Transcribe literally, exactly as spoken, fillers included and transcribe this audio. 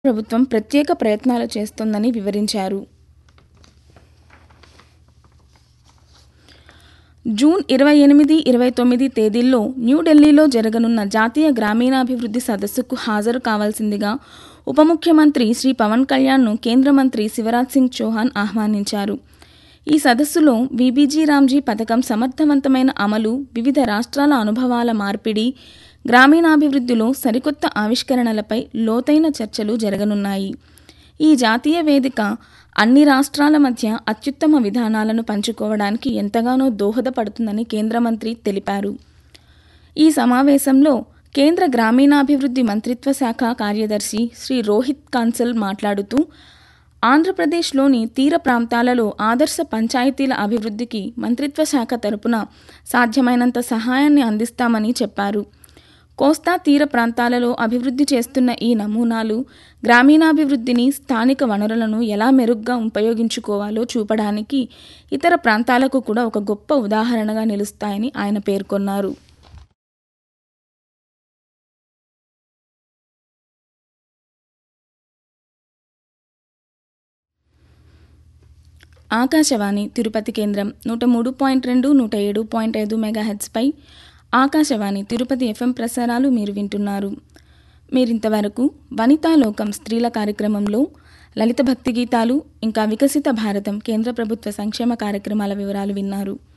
ప్రభుత్వం ప్రత్యేక ప్రయత్నాలు చేస్తోందని వివరించారు. జూన్ ఇరవై ఎనిమిది, ఇరవై తొమ్మిది తేదీల్లో న్యూఢిల్లీలో జరగనున్న జాతీయ గ్రామీణాభివృద్ధి సదస్సుకు హాజరు కావాల్సిందిగా ఉప ముఖ్యమంత్రి శ్రీ పవన్ కళ్యాణ్ను కేంద్ర మంత్రి శివరాజ్ సింగ్ చౌహాన్ ఆహ్వానించారు. ఈ సదస్సులో వీబీజీ రామ్జీ పథకం సమర్థవంతమైన అమలు, వివిధ రాష్ట్రాల అనుభవాల మార్పిడి, గ్రామీణాభివృద్ధిలో సరికొత్త ఆవిష్కరణలపై లోతైన చర్చలు జరగనున్నాయి. ఈ జాతీయ వేదిక అన్ని రాష్ట్రాల మధ్య అత్యుత్తమ విధానాలను పంచుకోవడానికి ఎంతగానో దోహదపడుతుందని కేంద్ర మంత్రి తెలిపారు. ఈ సమావేశంలో కేంద్ర గ్రామీణాభివృద్ధి మంత్రిత్వ శాఖ కార్యదర్శి శ్రీ రోహిత్ కన్సల్ మాట్లాడుతూ, ఆంధ్రప్రదేశ్లోని తీర ప్రాంతాలలో ఆదర్శ పంచాయతీల అభివృద్ధికి మంత్రిత్వ శాఖ తరపున సాధ్యమైనంత సహాయాన్ని అందిస్తామని చెప్పారు. కోస్తా తీర ప్రాంతాలలో అభివృద్ధి చేస్తున్న ఈ నమూనాలు గ్రామీణాభివృద్ధిని, స్థానిక వనరులను ఎలా మెరుగ్గా ఉపయోగించుకోవాలో చూపడానికి ఇతర ప్రాంతాలకు కూడా ఒక గొప్ప ఉదాహరణగా నిలుస్తాయని ఆయన పేర్కొన్నారు. ఆకాశవాణి తిరుపతి కేంద్రం నూట మూడు పాయింట్ రెండు, నూట ఏడు పాయింట్ ఐదు మెగాహెర్ట్జ్పై ఆకాశవాణి తిరుపతి ఎఫ్ఎం ప్రసారాలు మీరు వింటున్నారు. మీరింతవరకు వనితాలోకం స్త్రీల కార్యక్రమంలో లలిత భక్తి గీతాలు, ఇంకా వికసిత భారతం కేంద్ర ప్రభుత్వ సంక్షేమ కార్యక్రమాల వివరాలు విన్నారు.